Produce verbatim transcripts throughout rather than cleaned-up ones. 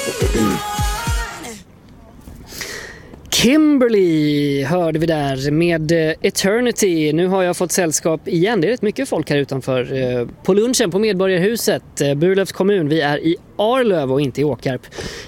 Kimberly hörde vi där med Eternity. Nu har jag fått sällskap igen. Det är rätt mycket folk här utanför på lunchen på Medborgarhuset. Burlövs kommun. Vi är i Arlöv och inte i Åkarp.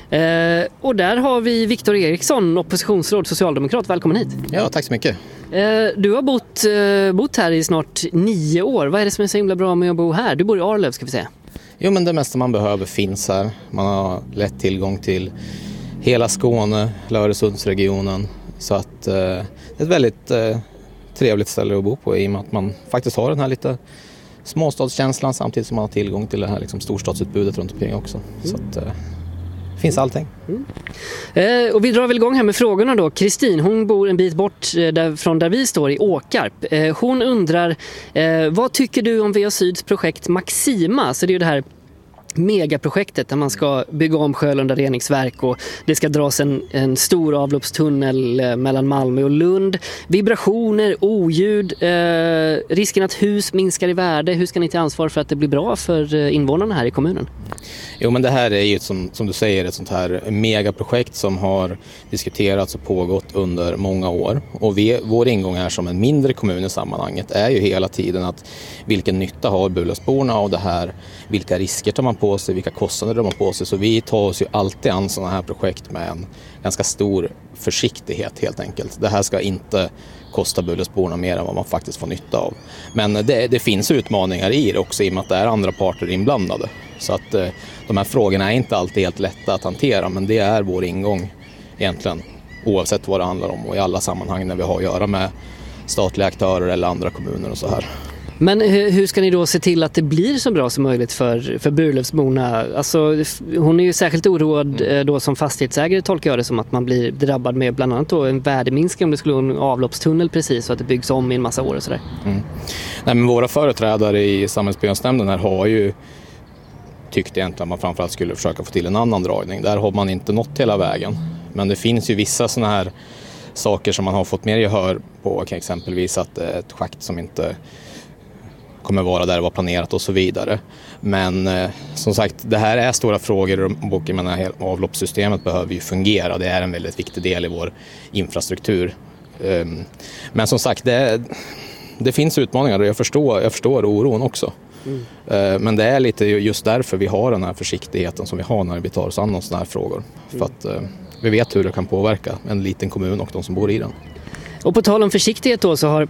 Och där har vi Viktor Eriksson, oppositionsråd, socialdemokrat. Välkommen hit. Ja, tack så mycket. Du har bott, bott här i snart nio år. Vad är det som är så himla bra med att bo här? Du bor i Arlöv, ska vi säga. Jo, men det mesta man behöver finns här. Man har lätt tillgång till hela Skåne, Öresundsregionen. Så att eh, det är ett väldigt eh, trevligt ställe att bo på i och med att man faktiskt har den här lite småstadskänslan samtidigt som man har tillgång till det här liksom, storstadsutbudet runt omkring också. Mm. Så att eh, det finns allting. Mm. Eh, och vi drar väl igång här med frågorna då. Kristin, hon bor en bit bort eh, där, från där vi står i Åkarp. Eh, hon undrar, eh, vad tycker du om V A Syds projekt Maxima? Så det är ju det här megaprojektet där man ska bygga om Sjölunda reningsverk och det ska dras en, en stor avloppstunnel eh, mellan Malmö och Lund. Vibrationer, oljud, eh, risken att hus minskar i värde. Hur ska ni ta ansvar för att det blir bra för eh, invånarna här i kommunen? Jo, men det här är ju som, som du säger ett sånt här megaprojekt som har diskuterats och pågått under många år. Och vi, vår ingång här som en mindre kommun i sammanhanget är ju hela tiden att vilken nytta har Burlövsborna av det här, vilka risker tar man på sig, vilka kostnader tar man på sig. Så vi tar oss ju alltid an sådana här projekt med en ganska stor försiktighet helt enkelt. Det här ska inte kosta Burlövsborna mer än vad man faktiskt får nytta av. Men det, det finns utmaningar i det också i och med att det är andra parter inblandade. Så att eh, de här frågorna är inte alltid helt lätta att hantera, men det är vår ingång egentligen oavsett vad det handlar om och i alla sammanhang när vi har att göra med statliga aktörer eller andra kommuner och så här. Men hur ska ni då se till att det blir så bra som möjligt för, för Burlövsborna? Alltså, hon är ju särskilt oroad mm. då som fastighetsägare, tolkar jag det som att man blir drabbad med bland annat då en värdeminskning om det skulle vara en avloppstunnel precis så att det byggs om i en massa år och sådär. Mm. Nej, men våra företrädare i samhällsbyggnadsnämnden här har ju tyckt egentligen att man framförallt skulle försöka få till en annan dragning. Där har man inte nått hela vägen. Men det finns ju vissa sådana här saker som man har fått mer gehör på, exempelvis att ett schakt som inte kommer vara där det var planerat och så vidare. Men eh, som sagt, det här är stora frågor och jag menar, avloppssystemet behöver ju fungera. Det är en väldigt viktig del i vår infrastruktur. Um, men som sagt, det, det finns utmaningar och jag förstår, jag förstår oron också. Mm. Uh, men det är lite just därför vi har den här försiktigheten som vi har när vi tar oss an sådana här frågor. Mm. För att uh, vi vet hur det kan påverka en liten kommun och de som bor i den. Och på tal om försiktighet då så har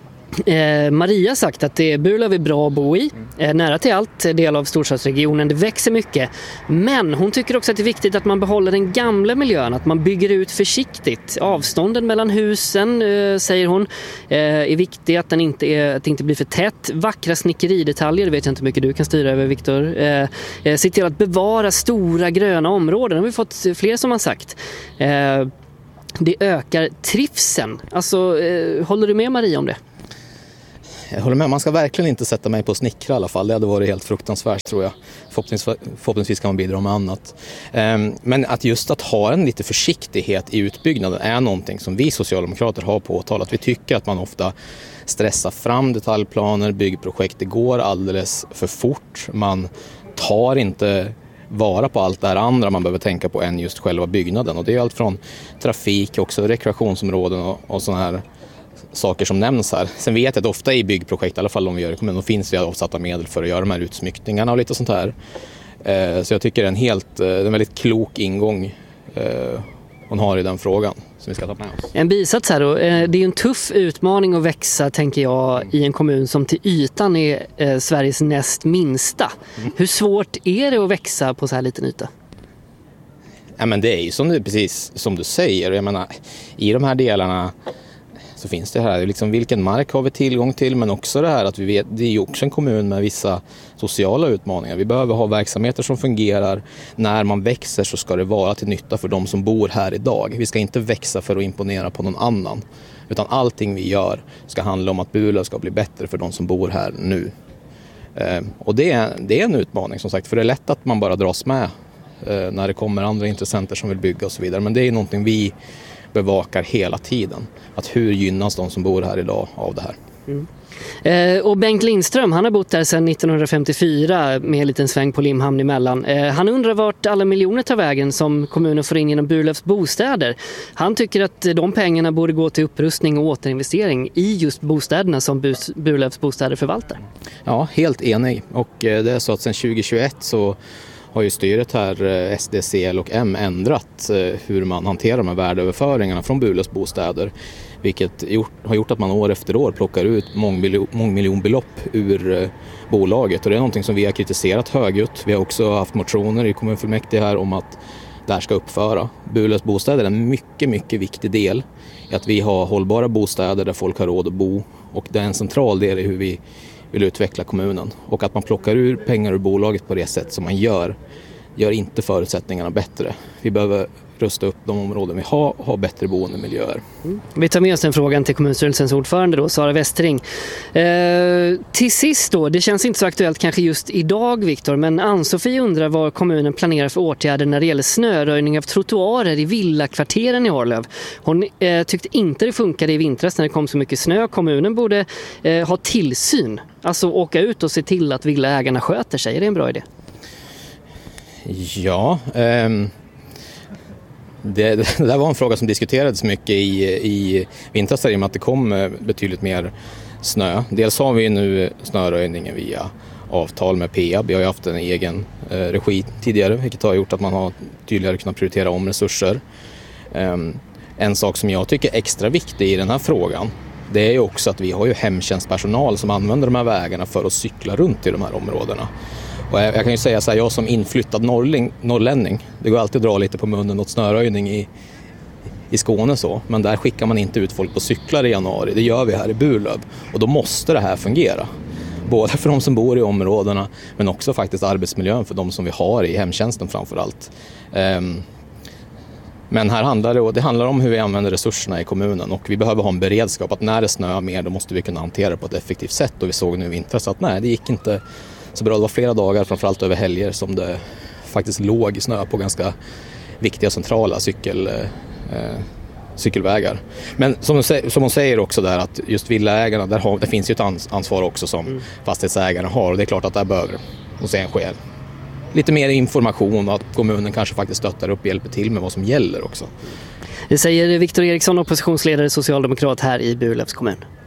Eh, Maria sagt att det Burlöv är bra att bo i, eh, nära till allt, del av storstadsregionen, det växer mycket, men hon tycker också att det är viktigt att man behåller den gamla miljön, att man bygger ut försiktigt. Avstånden mellan husen, eh, säger hon, eh, är viktigt, att, den inte är, att det inte blir för tätt. Vackra snickeridetaljer, det vet jag inte hur mycket du kan styra över, Viktor. Eh, eh, se till att bevara stora gröna områden, det har vi fått fler som har sagt. Eh, det ökar trivseln. Alltså, eh, håller du med Maria om det? Jag håller med, man ska verkligen inte sätta mig på snickra i alla fall. Det hade varit helt fruktansvärt tror jag. Förhoppningsvis, förhoppningsvis kan man bidra med annat. Men att just att ha en lite försiktighet i utbyggnaden är någonting som vi socialdemokrater har påtalat. Vi tycker att man ofta stressar fram detaljplaner, byggprojekt. Det går alldeles för fort. Man tar inte vara på allt det här andra man behöver tänka på än just själva byggnaden. Och det är allt från trafik, också rekreationsområden och, och sådana här saker som nämns här. Sen vet jag att ofta i byggprojekt, i alla fall om vi gör i kommunen, då finns det avsatta medel för att göra de här utsmyckningarna och lite sånt här. Så jag tycker det är en helt, en väldigt klok ingång hon har i den frågan som vi ska ta med oss. En bisats här då. Det är ju en tuff utmaning att växa, tänker jag, i en kommun som till ytan är Sveriges näst minsta. Mm. Hur svårt är det att växa på så här liten yta? Ja, men det är ju som du, precis som du säger. Jag menar, i de här delarna så finns det här, liksom vilken mark har vi tillgång till, men också det här att vi vet, det är ju också en kommun med vissa sociala utmaningar. Vi behöver ha verksamheter som fungerar. När man växer så ska det vara till nytta för de som bor här idag. Vi ska inte växa för att imponera på någon annan, utan allting vi gör ska handla om att Burlöv ska bli bättre för de som bor här nu. Eh, och det är, det är en utmaning som sagt, för det är lätt att man bara dras med eh, när det kommer andra intressenter som vill bygga och så vidare. Men det är någonting vi bevakar hela tiden. Att hur gynnas de som bor här idag av det här? Mm. Eh, och Bengt Lindström, han har bott där sedan nittonhundrafemtiofyra med en liten sväng på Limhamn emellan. Eh, han undrar vart alla miljoner tar vägen som kommunen får in genom Burlövs bostäder. Han tycker att de pengarna borde gå till upprustning och återinvestering i just bostäderna som Bus- Burlövs bostäder förvaltar. Ja, helt enig. Och det är så att sedan tjugohundratjugoett så har ju styret här, S D, C L och M, ändrat hur man hanterar de här värdeöverföringarna från Burlövs bostäder. Vilket gjort, har gjort att man år efter år plockar ut mångmiljonbelopp ur eh, bolaget. Och det är någonting som vi har kritiserat högljutt. Vi har också haft motioner i kommunfullmäktige här om att det här ska uppföra. Burlövs bostäder är en mycket, mycket viktig del i att vi har hållbara bostäder där folk har råd att bo. Och det är en central del i hur vi vill utveckla kommunen. Och att man plockar ur pengar ur bolaget på det sätt som man gör, gör inte förutsättningarna bättre. Vi behöver rusta upp de områden vi har, ha bättre boendemiljöer. Mm. Vi tar med oss den frågan till kommunstyrelsens ordförande då, Sara Westring. Eh, till sist då, det känns inte så aktuellt kanske just idag, Viktor, men Ann-Sofie undrar vad kommunen planerar för åtgärder när det gäller snöröjning av trottoarer i villakvarteren i Arlöv. Hon eh, tyckte inte det funkade i vintras när det kom så mycket snö. Kommunen borde eh, ha tillsyn, alltså åka ut och se till att villaägarna sköter sig. Är det en bra idé? Ja, ehm Det, det där var en fråga som diskuterades mycket i, i vintras i och med att det kom betydligt mer snö. Dels har vi nu snöröjningen via avtal med P A B. Vi har ju haft en egen eh, regi tidigare, vilket har gjort att man har tydligare kunnat prioritera om resurser. Um, en sak som jag tycker är extra viktig i den här frågan, det är ju också att vi har ju hemtjänstpersonal som använder de här vägarna för att cykla runt i de här områdena. Och jag kan ju säga så här, jag som inflyttad norrling, norrlänning, det går alltid att dra lite på munnen åt snöröjning i, i Skåne så, men där skickar man inte ut folk på cyklar i januari, det gör vi här i Burlöv. Och då måste det här fungera, både för de som bor i områdena men också faktiskt arbetsmiljön för de som vi har i hemtjänsten framförallt. Um, men här handlar det, och det handlar om hur vi använder resurserna i kommunen, och vi behöver ha en beredskap att när det snöar mer då måste vi kunna hantera det på ett effektivt sätt, och vi såg nu i vintras att nej, det gick inte så bra. Det var flera dagar, framförallt över helger, som det faktiskt låg i snö på ganska viktiga centrala cykel, eh, cykelvägar. Men som, som hon säger också där, att just villaägarna, där har, det finns ju ett ansvar också som mm. fastighetsägarna har, och det är klart att där behöver hon säga sker lite mer information och att kommunen kanske faktiskt stöttar upp och hjälper till med vad som gäller också. Det säger Viktor Eriksson, oppositionsledare socialdemokrat här i Burlövs kommun.